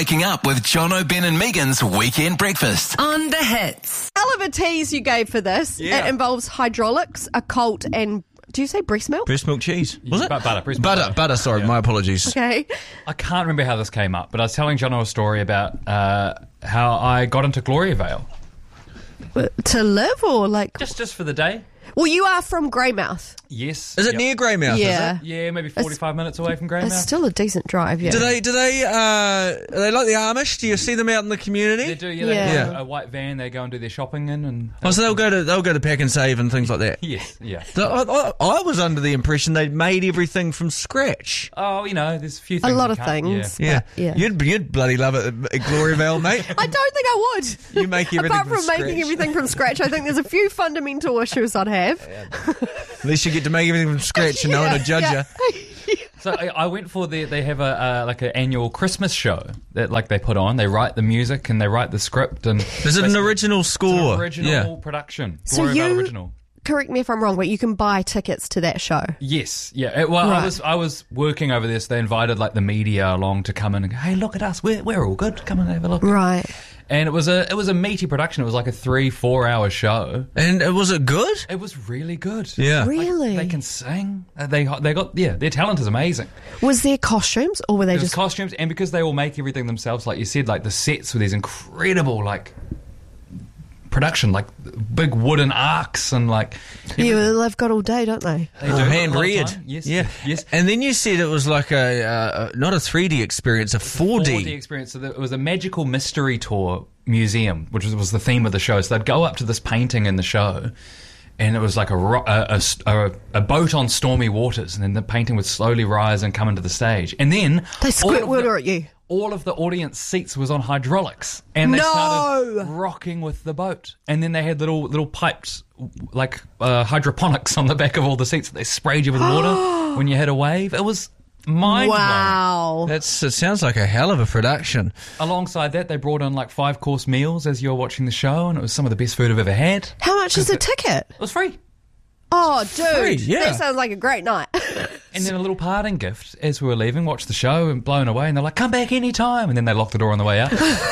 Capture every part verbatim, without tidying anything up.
waking up with Jono, Ben and Megan's Weekend Breakfast. On the Hits. Hell of a tease you gave for this. Yeah. It involves hydraulics, a cult, and do you say breast milk? Breast milk cheese. Was it? But butter, breast milk Butter, butter. butter, sorry, my apologies. Okay. I can't remember how this came up, but I was telling Jono a story about uh, how I got into Gloria Vale. To live or like... Just just for the day. Well, you are from Greymouth. Yes. Is it Yep. near Greymouth, Yeah. is it? Yeah, maybe forty-five minutes away from It's Greymouth. still a decent drive, yeah. Do they, do they, uh, are they like the Amish? Do you see them out in the community? They do, yeah. They Yeah. have Yeah. a white van, they go and do their shopping in. and Oh, so they'll go to, they'll go to Pack and Save and things like that. Yes, yeah. So I, I, I was under the impression they'd made everything from scratch. Oh, you know, there's a few A things. lot you of can't- things. Yeah. but, yeah. You'd, you'd bloody love it at Gloriavale, mate. I don't think I would. You make everything Apart from from making scratch. everything from scratch, I think there's a few fundamental issues I'd have. At least you get to make everything from scratch and no one will judge Yeah. you. So I, I went for the. They have a uh, like an annual Christmas show that like they put on. They write the music and they write the script and. Is it an basically- original score? It's an original Yeah. production. So Gloria Vale you- original. Correct me if I'm wrong, but you can buy tickets to that show. Yes, yeah. It- well, Right. I was I was working over this. They invited like the media along to come in and go, hey, look at us. We're we're all good. Come and have a look. Right. And it was a it was a meaty production. It was like a three four hour show. And uh, was it good? It was really good. Yeah. Really? They can sing. Uh, They they got yeah. Their talent is amazing. Was there costumes or were they There's just... costumes, and because they all make everything themselves, like you said, like the sets with these incredible like production, like big wooden arcs and like Yeah, they've got all day, don't they? they do Oh, it a lot hand of reared. time. Yes, Yeah. yes. And then you said it was like a, uh, not a three D experience, a four D. four D experience. So there- it was a magical mystery tour museum, which was, was the theme of the show. So they'd go up to this painting in the show, and it was like a, ro- a, a, a, a boat on stormy waters, and then the painting would slowly rise and come into the stage. And then They all squirt of water the- at you. all of the audience seats was on hydraulics, and they No! started rocking with the boat. And then they had little little pipes, like uh, hydroponics, on the back of all the seats. They sprayed you with water when you hit a wave. It was mind blowing. Wow. That's, it sounds like a hell of a production. Alongside that, they brought in like five course meals as you were watching the show, and it was some of the best food I've ever had. How much is a ticket? It was free. Oh, dude. Free, yeah. That sounds like a great night. And then a little parting gift as we were leaving, watched the show and blown away, and they're like, come back any time. And then they locked the door on the way out.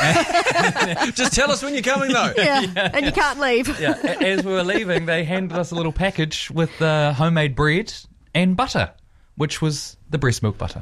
Just tell us when you're coming, though. yeah. And you can't leave. Yeah, a- as we were leaving, they handed us a little package with uh, homemade bread and butter, which was the breast milk butter.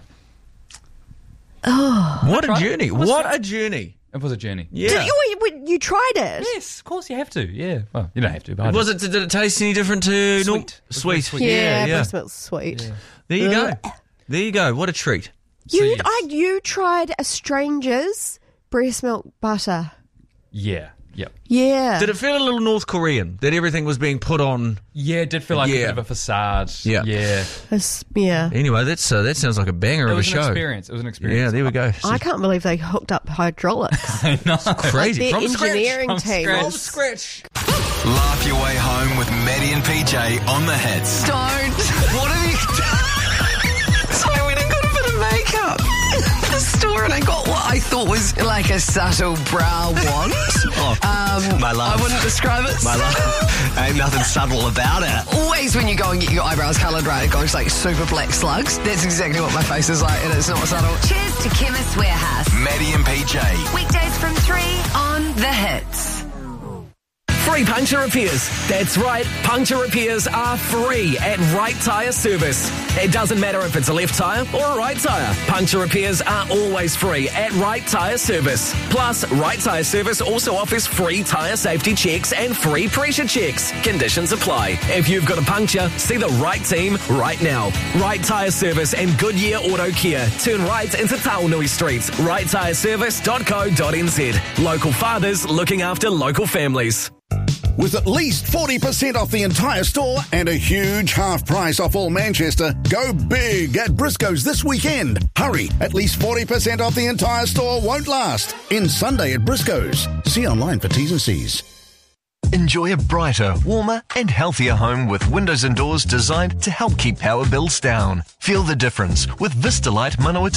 What a Right. journey. What's What that? a journey. It was a journey. Yeah. Did you, you, you tried it? Yes, of course you have to. Yeah. Well, you don't have to, but I Was just- it? Did it taste any different to Sweet. norm- It was very Sweet. sweet. Yeah, Yeah, yeah. breast milk's sweet. There you go. Ugh. There you go. What a treat. You, So, yes. I, you tried a stranger's breast milk butter. Yeah. Yep. Yeah. Did it feel a little North Korean? That everything was being put on? Yeah, it did feel like Yeah. a bit of a facade. Yeah. Yeah. It's- yeah. Anyway, that's uh, that sounds like a banger It of a was an show. experience. It was an Yeah, experience. there we go. I can't believe they hooked up hydraulics. I know. Crazy. Their From scratch. engineering From team. scratch. From scratch. Laugh your way home with Maddie and P J on the Hits. Don't. What have you done? So I went and got a bit of makeup at the store and I got what I thought was like a subtle brow wand. um, My love. I wouldn't describe it. My love, ain't nothing subtle about it. Always when you go and get your eyebrows coloured, right, it goes like super black slugs. That's exactly what my face is like, and it's not subtle. Cheers to Chemist Warehouse. Maddie and P J. Weekdays from three on The Hits. Free puncture repairs. That's right, puncture repairs are free at Right Tyre Service. It doesn't matter if it's a left tyre or a right tyre. Puncture repairs are always free at Right Tyre Service. Plus, Right Tyre Service also offers free tyre safety checks and free pressure checks. Conditions apply. If you've got a puncture, see the right team right now. Right Tyre Service and Goodyear Auto Care. Turn right into Taonui Street. right tyre service dot co dot n z. Local fathers looking after local families. With at least forty percent off the entire store and a huge half price off all Manchester, go big at Briscoe's this weekend. Hurry, at least forty percent off the entire store won't last. In Sunday at Briscoe's. See online for T's and C's. Enjoy a brighter, warmer and healthier home with windows and doors designed to help keep power bills down. Feel the difference with Vistalite Manawatu.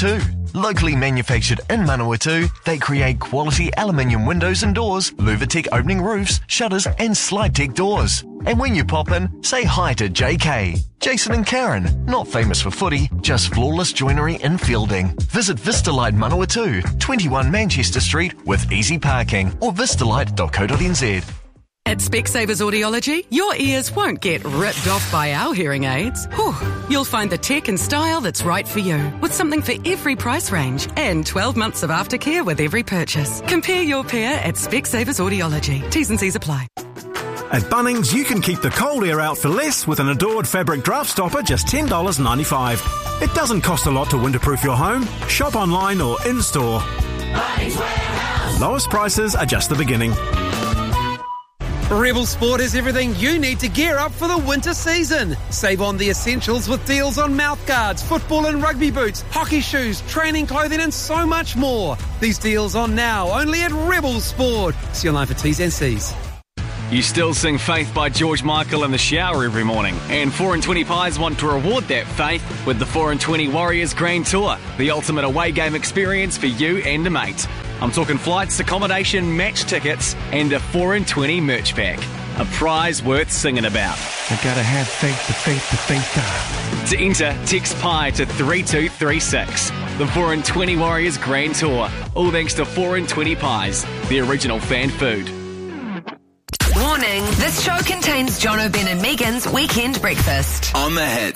Locally manufactured in Manawatu, they create quality aluminium windows and doors, Luvatec opening roofs, shutters and SlideTech doors. And when you pop in, say hi to J K. Jason and Karen, not famous for footy, just flawless joinery in fielding. Visit Vistalite Manawatu, twenty-one Manchester Street with easy parking, or vistalite dot co dot n z. At Specsavers Audiology, your ears won't get ripped off by our hearing aids. Whew. You'll find the tech and style that's right for you, with something for every price range and twelve months of aftercare with every purchase. Compare your pair at Specsavers Audiology. T's and C's apply. At Bunnings, you can keep the cold air out for less with an Adored fabric draft stopper, just ten dollars ninety-five. It doesn't cost a lot to winterproof your home. Shop online or in-store. Bunnings Warehouse. Lowest prices are just the beginning. Rebel Sport has everything you need to gear up for the winter season. Save on the essentials with deals on mouthguards, football and rugby boots, hockey shoes, training clothing and so much more. These deals on now only at Rebel Sport. See online for T's and C's. You still sing Faith by George Michael in the shower every morning. And four and twenty Pies want to reward that faith with the four and twenty Warriors Grand Tour, the ultimate away game experience for you and a mate. I'm talking flights, accommodation, match tickets, and a four and twenty merch pack. A prize worth singing about. I gotta have faith, the faith, the faith. Uh. To enter, text PIE to three two three six. The four and twenty Warriors Grand Tour. All thanks to four and twenty Pies, the original fan food. Warning, this show contains John O'Ben and Megan's Weekend Breakfast. On the Hits.